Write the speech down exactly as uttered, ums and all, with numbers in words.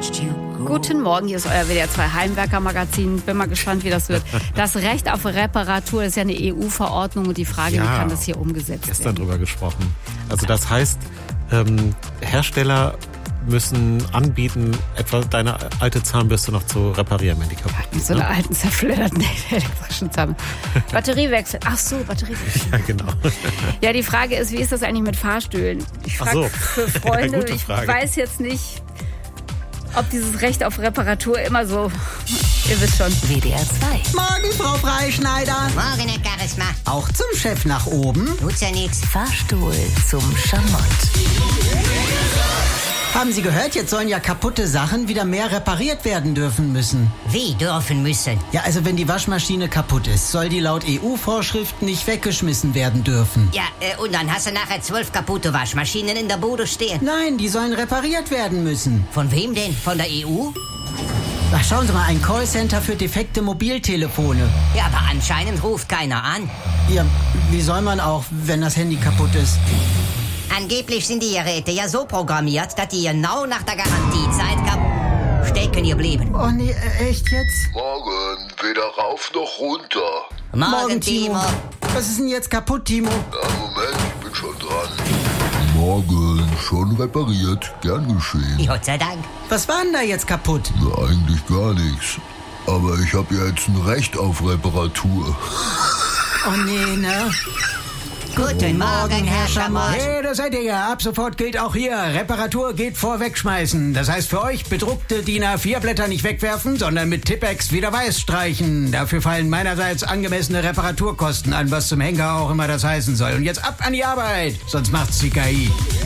watched you go. Guten Morgen, hier ist euer W D R zwei Heimwerker-Magazin. Bin mal gespannt, wie das wird. Das Recht auf Reparatur ist ja eine E U-Verordnung und die Frage, Ja, wie kann das hier umgesetzt gestern werden? drüber gesprochen. Also das heißt, ähm, Hersteller müssen anbieten, etwa deine alte Zahnbürste noch zu reparieren, wenn die kaputt Mit ist. so einer Ne? alten, zerfledderten elektrischen Zahnbürste. Batteriewechsel. Ach so, Batteriewechsel. Ja, genau. Ja, die Frage ist, wie ist das eigentlich mit Fahrstühlen? Ich Ach frage so. für Freunde, Gute ich Frage. weiß jetzt nicht, ob dieses Recht auf Reparatur immer so, ihr wisst schon. W D R zwei. Morgen, Frau Freischneider. Morgen, Herr Charisma. Auch zum Chef nach oben. Tut's ja nix. Fahrstuhl zum Schamott. Haben Sie gehört, jetzt sollen ja kaputte Sachen wieder mehr repariert werden dürfen müssen. Wie dürfen müssen? Ja, also wenn die Waschmaschine kaputt ist, soll die laut E U-Vorschriften nicht weggeschmissen werden dürfen. Ja, äh, und dann hast du nachher zwölf kaputte Waschmaschinen in der Bude stehen. Nein, die sollen repariert werden müssen. Von wem denn? Von der E U? Ach, schauen Sie mal, ein Callcenter für defekte Mobiltelefone. Ja, aber anscheinend ruft keiner an. Ja, wie soll man auch, wenn das Handy kaputt ist? Angeblich sind die Geräte ja so programmiert, dass die genau nach der Garantiezeit kap- stecken geblieben. Oh nee, äh, echt jetzt? Morgen, weder rauf noch runter. Morgen, Timo. Was ist denn jetzt kaputt, Timo? Ja, Moment, ich bin schon dran. Morgen, schon repariert, gern geschehen. Gott sei Dank. Was war denn da jetzt kaputt? Na, eigentlich gar nichts. Aber ich habe jetzt ein Recht auf Reparatur. Oh nee, ne? Guten Morgen, Herr Schamott. Hey, da seid ihr ja. Ab sofort gilt auch hier, Reparatur geht vor Wegschmeißen. Das heißt für euch, bedruckte D I N A vier Blätter nicht wegwerfen, sondern mit Tippex wieder weiß streichen. Dafür fallen meinerseits angemessene Reparaturkosten an, was zum Henker auch immer das heißen soll. Und jetzt ab an die Arbeit, sonst macht's die K I.